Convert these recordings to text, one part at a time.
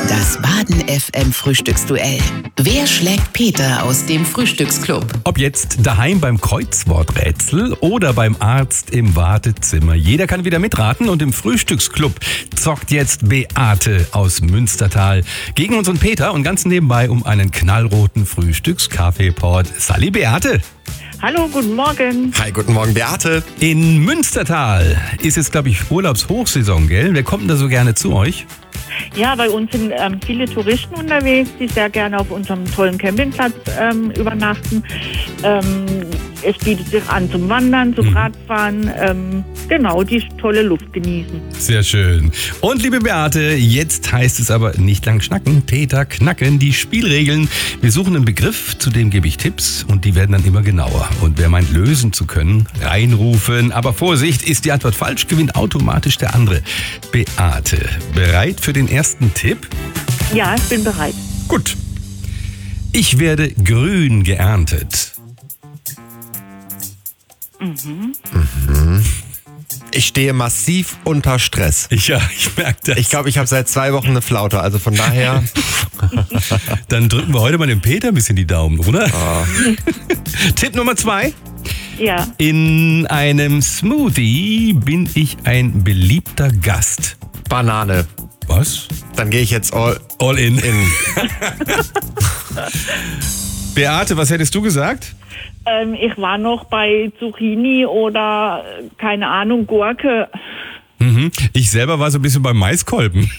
Das Baden FM Frühstücksduell. Wer schlägt Peter aus dem Frühstücksclub? Ob jetzt daheim beim Kreuzworträtsel oder beim Arzt im Wartezimmer. Jeder kann wieder mitraten und im Frühstücksclub zockt jetzt Beate aus Münstertal gegen unseren Peter und ganz nebenbei um einen knallroten Frühstückskaffeepot. Salli Beate! Hallo, guten Morgen. Hi, guten Morgen, Beate. In Münstertal ist jetzt, glaube ich, Urlaubshochsaison, gell? Wer kommt denn da so gerne zu euch? Ja, bei uns sind viele Touristen unterwegs, die sehr gerne auf unserem tollen Campingplatz übernachten. Es bietet sich an zum Wandern, zum Radfahren, die tolle Luft genießen. Sehr schön. Und liebe Beate, jetzt heißt es aber nicht lang schnacken, Peter knacken, die Spielregeln. Wir suchen einen Begriff, zu dem gebe ich Tipps und die werden dann immer genauer. Und wer meint, lösen zu können, reinrufen. Aber Vorsicht, ist die Antwort falsch, gewinnt automatisch der andere. Beate, bereit für den ersten Tipp? Ja, ich bin bereit. Gut. Ich werde grün geerntet. Ich stehe massiv unter Stress. Ja, ich merke das. Ich glaube, ich habe seit 2 Wochen eine Flaute, also von daher... Dann drücken wir heute mal dem Peter ein bisschen die Daumen, oder? Tipp Nummer 2. Ja, In einem Smoothie bin ich ein beliebter Gast. Banane. Was? Dann gehe ich jetzt all in. in. Beate, was hättest du gesagt? ich war noch bei Zucchini oder, keine Ahnung, Gurke. Ich selber war so ein bisschen beim Maiskolben.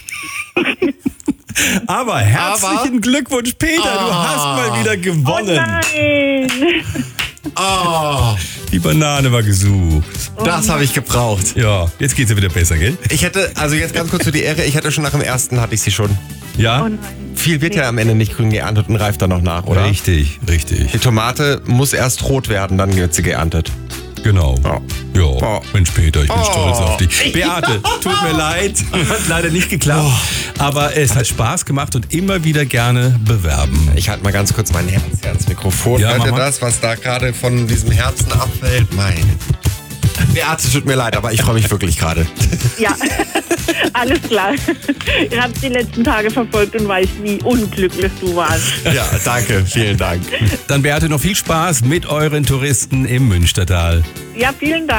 Aber herzlichen Glückwunsch, Peter, du hast mal wieder Oh gewonnen. nein! Oh, Die Banane war gesucht. das habe ich gebraucht. Ja, jetzt geht's ja wieder besser, gell? Ich hätte, also jetzt ganz kurz für die Ehre, ich hatte schon nach dem ersten, hatte ich sie schon. Ja, Oh nein. Viel wird ja am Ende nicht grün geerntet und reift dann noch nach, oder? richtig. Die Tomate muss erst rot werden, dann wird sie geerntet. Genau. Ja. Ja, Oh. Mensch Peter, ich bin stolz auf dich. Beate, tut mir leid, hat leider nicht geklappt. Aber es hat Spaß gemacht und immer wieder gerne bewerben. Ich halte mal ganz kurz mein Herzmikrofon. Ja, Hört mach ihr mal. das, was da gerade von diesem Herzen abfällt? Meine. Beate, tut mir leid, aber ich freue mich wirklich gerade. Ja, alles klar. Ich habe die letzten Tage verfolgt und weiß, wie unglücklich du warst. Ja, danke, vielen Dank. Dann Beate, noch viel Spaß mit euren Touristen im Münstertal. Ja, vielen Dank.